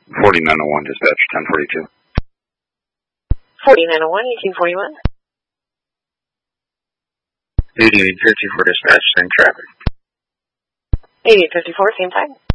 4901, dispatch 1042. 4901, 1841. 8854, dispatch, same traffic. 8854, same time.